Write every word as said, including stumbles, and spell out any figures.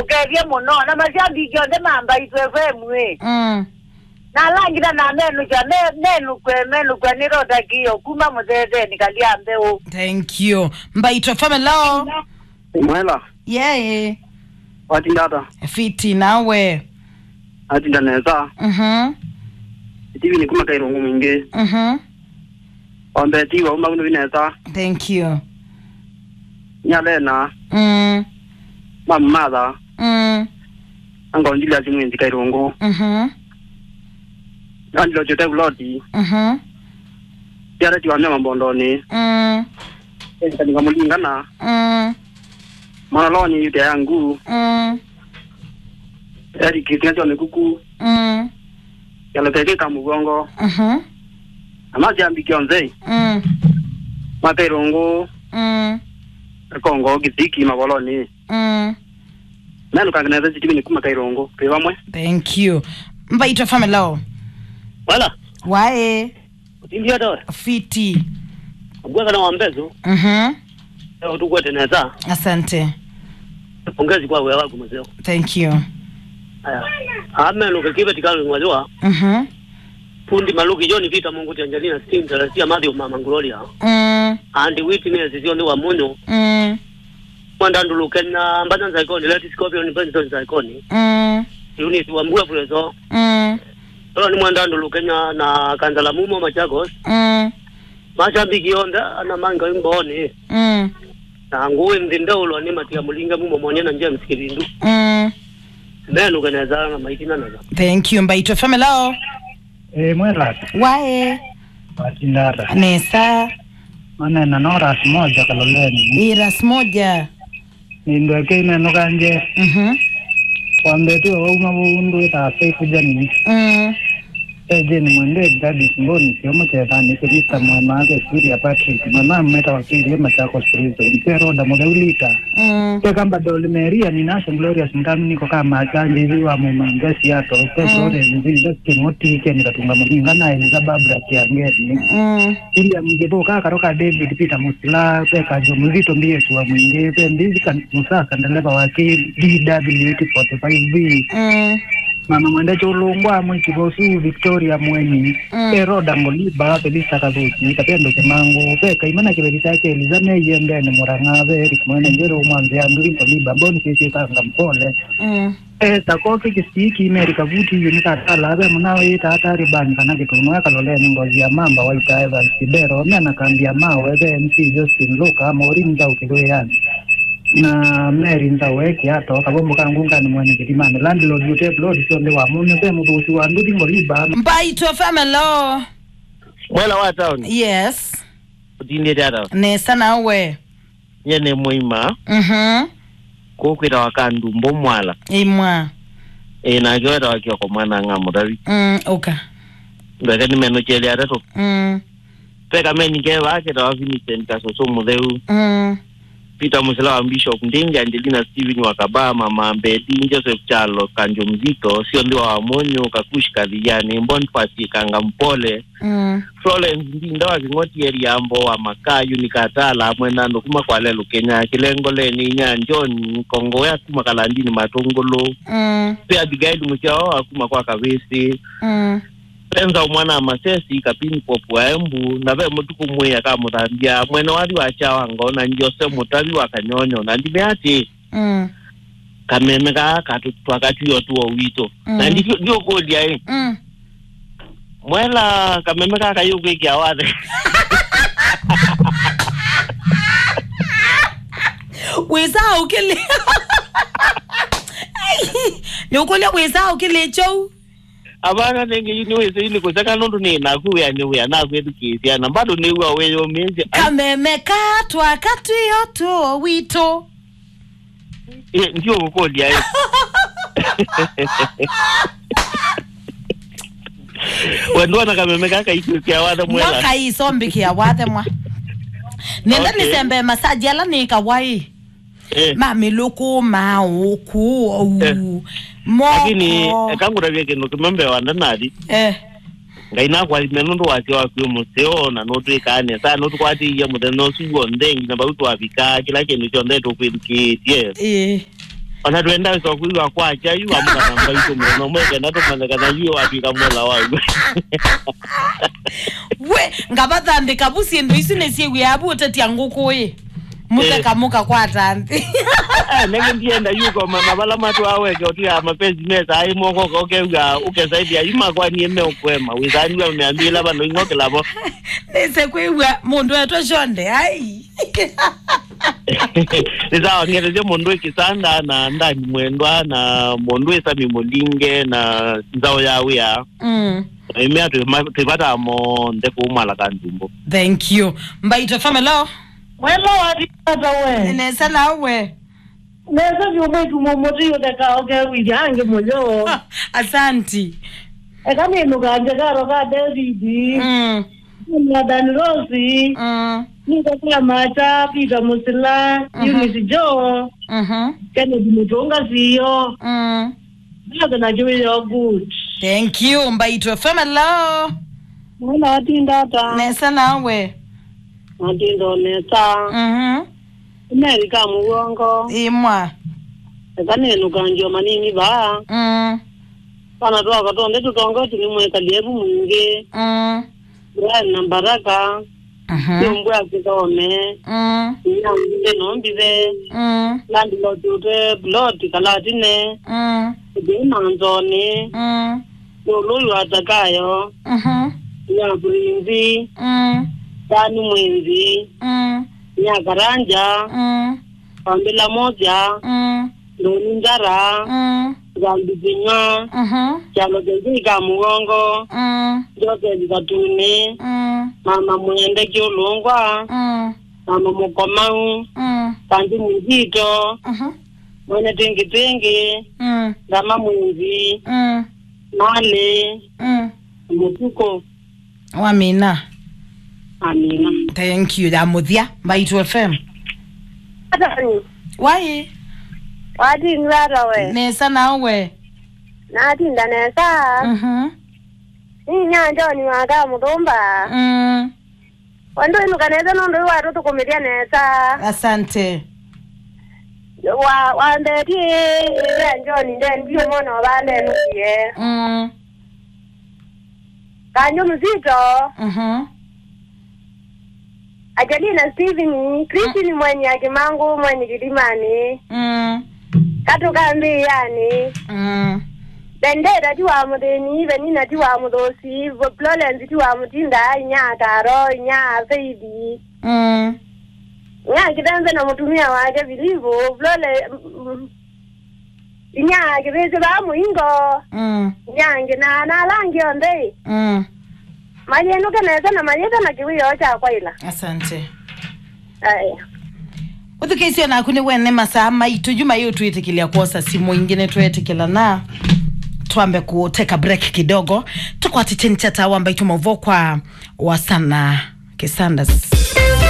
mugerie muno na majambi gionde mamba itwewe mwe mm na langira na menu ja menu kwe menu kwa niroda giyo kuma mudede nikalia mbeo. Thank you. Mbaitwa famelo. Mwela. Yeah. Wati ndata. Fiti nawe. Ati ndaneza. Mhm. Tivi ni kuma kairongo mwingi. Mhm. Ombe tiwa uma unu vineza. Thank you. Nyalena. Mm. Mama mada. Mm. Anga ndili azimu ndi kairongo. Mhm. Andilo jote ulodi. Mhm. Tiara tiwa mnyama mbondoni. Mm. Eka nga mulingana. Mm. Manaloni yute yangu. Mm. Eri kitinga ni kuku. Mm. Yalo teke kamugongo. Mhm. Amazi ambi kionze. Mm. Maperongo. Mm. Kongo giziki maboloni. Mm. Nanu kangeneza tivi ni kuma kairongo. Pewa mwe. Thank you. Mbaitwa famelo. Wala. Wae. Ndio ndo. Fiti. Bwana na wambezo. Mhm. Leo tukwe teneza. Asante. Pongezi kwa wewe wako mzee. Thank you. Haya. Ame lo kibe tikalo ngwajwa. Mhm. Fundi maluki John Vita Mungu Tanzania Steam Celestia Mario Mama Gloria. Mm. And witness sio ndo wa munyo. Mm. Kwanda ndulukena mbana za ikoni leti scorpion benzo za ikoni. Mm. Unit wa mbua prezo. Mm. Lolo ni mwanda ndulukena na kanzala mumo Machagos. Mm. Mashambiki onda ana manga imboni. Mm. Na nguwe ndindaulo ni matia mulinga mumo monyena James Kirindu. Mm. Meno kaneza na maitina naza. Thank you. Mbaitwa famelo. Eh mwela. Wae. Wati ndata. Nesa. Mana na nora moja kaloleni. Iras moja. Nindo kene no kanje. Mhm. Kwambe tu uma bundu ta safe jani. Mm. Eje ni mwende dadi mboni sio mcheza ni kirista mama ke Syria Patrick mama mmeta wakili Machakos Prison pero da modelita. Mm. Kwa kamba dole meria ni nasha Glorious ndami niko kama chanje hivi wa mumanga siato peso re ndio kimoti ke ni katunga mlinga na Elizabeth Kiangeni. Mm. Ili amgebo kaka roka David Peter Musila peka jo mzito mbie tu mwingi pe ndizi kan musaka ndeleva wake D W forty five V. Mm. Mama mwenda cholongwa mwikivosu Victoria mweni mm. pero dangoliba pelisa kabuki tapendo kemango peka imana kibelisa ke Elizame yende ni muranga veri kumene njero mwanze ambi liba mboni kike kanga mpole mm. eh takoke kisiki America vuti yunika tala be munawe ita hatari bani kana kitunwa kalole ngozi ya mamba waita Evans Kibero mena kambia mawe be M C Justin Luka morinda ukiwe yani na Mary ndaweke ato kabombo kangunga ni mwenye kitimane landlord yote blood sio ndewa munyo pe mubusi wa ndudi ngoliba Mbaitwa famelo. Mwela wa town. Yes. Utinde data. Nesa nawe. Yene muima. Mhm. Kokwira wakandu mbomwala. Imwa. E na gyoda wakyo ko mwana ngamurabi. Mm oka. Ndaka ni meno chele arato. Mm. Peka meni ke wake da Vincent kasoso mudeu. Mm. Peter Musila Bishop Ndinga Angelina Steven Wakabama Mambedi Joseph Chalo Kanjo Mzito sio ndio wa Monyo Kakushika Vijani Mboni Pasi Kanga Mpole mm. Florence Ndinda wa Ngoti eri ambo wa Makayu Nikatala mwenando kuma kwa lelu Kenya Kilengole ni Nyanjoni Kongo ya kuma Kalandini Matongolo mm. Pia Bigaidi Mchao akuma kwa Kavesi mm. Penza umwana Masesi kapini popu wa embu na ve mutuku mwe kama mutambia mwene wali wa chawa ngona njose mutabi wa kanyonyo na ndimeati mm. kameme ka katu wakati yotu wa wito mm. na ndivyo ndio kodi ya hii mm. mwela kameme ka kayuku iki awade weza ukile ni ukule weza ukile chou abana nenge yuniweze yini kusaka nundu ni naku ya niwe ya naku edu kisi ya nambado niwe weyo mezi kameme katu wakati yotu wa wito ndio kodi ya hii Wendwana kameme kaka iku kia wada mwela mwaka hii sombi kia wada mwa nenda okay. Nisembe masaji ala ni kawai eh. Mami loko mauku eh. Moko lakini kangu ravia kendo kimembe wanda nadi eh. Ngaina kwa menundu wati wakiyo museo na notu ikane saa notu kwa ati iya mute nosu yuondengi na bautu wafika kila kendo chonde toku eduki yes eh. Ona tuenda so kuiwa kwa cha yu amka namba hizo mno mweke na to manaka na yu afika mola wangu. We ngabata ndika busi ndo isine siwe yabu tati yanguko ye. Mute kamuka kwa tanti. Eh nenge ndienda yuko mama bala matu aweke otia mapenzi mesa ai moko koke uga uke zaidi ya ima kwa nieme okwema. Wizani wa meambila bano ingoke labo. Nese kwewa mundu wetu shonde ai. Nisa ngere mundu ikisanda na ndani mwendwa na mundu esami mulinge na nzao yawe ya. Mm. Imea tupata mo ndeku umala kanjumbo. Thank you. Mbaito famelo. Mwelo wadi ata we. Nesa na we. Nesa vyume tumomoto yote ka oke wijange mojo. Asanti. Eka minu kanje karo ka David. Mm. Mwa Dani Rosi. Mm. Nika kwa Macha, Peter Musila, Eunice Joe. Mhm. Kennedy Mutonga siyo. Mm. Naka na juwe yo good. Thank you. Mbaito famelo. Mwela wadi ndata. Nesa na we. Wadi ndo nesa. Mhm. Amerika mugongo. Imwa. Eka nenu kanjo manini ba. Mm. Pana tuwa katonde tutongo tunimweka liebu mwingi. Mm. Brian na Baraka. Mhm. Yombu ya kitome. Mm. Nyambile nombize. Mm. Landi lo tute blood kalatine. Mm. Dina nzoni. Mm. Yolu atakayo. Mhm. Ya burinzi. Mm. Dani mwenzi. Mm. Ya garanja. Mm. Pambila moja. Mm. Doni njara. Mm. Zambi zinywa. Mhm. Chalo jenzika mugongo. Mm. Jote zikatune. Mm. Mama mwende kiolongwa. Mm. Mama mukomau. Mm. Kanji mwijito. Mhm. Mwene tengi tengi. Mm. Dama mwenzi. Mm. Male. Mm. Mutuko. Wamina. Amina. Thank you. Damudia. Mbaito F M. Atani. Why? Wadi ngara we. Nesa na we. Na tinda nesa. Mhm. Ni nyanja ni waga mudomba. Mm. Wando inu kaneza nondo wa roto komedia nesa. Asante. Wa wande ti nyanja ni nden bi mono bande nuye. Mm. Kanyo mzito. Mhm. Ajalina Steven, Christine mwenye akimangu mwenye kilimani. Mm. Kato kambi yani. Mm. Bendera tiwa mudeni, benina tiwa mudosi, Florence tiwa mutinda, nya taro, nya feidi. Mm. Nya kitanza na mutumia wake bilivu, Florence, nya kibese ba muingo. Mm. Nya ngina na langi onde. Mm. Majenu keneza na majeta na kiwi yocha kwa ila. Asante. Aya. Uthikisio na kuni wene masaa maitu juma hiyo tuitikilia kuosa simu ingine tuetikila na tuambe kuteka break kidogo. Tuko aticheni chata wamba itumovo kwa wasana Kisandas.